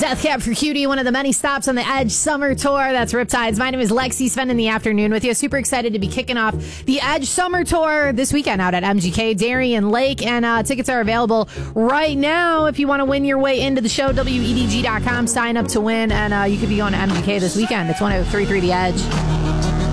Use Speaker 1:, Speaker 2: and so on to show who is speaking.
Speaker 1: Death Cab for Cutie, one of the many stops on the Edge Summer Tour. That's Riptides. My name is Lexi, spending the afternoon with you. Super excited to be kicking off the Edge Summer Tour this weekend out at MGK, Darien Lake. And tickets are available right now. If you want to win your way into the show, WEDG.com, sign up to win. And you could be going to MGK this weekend. It's 103.3 The Edge.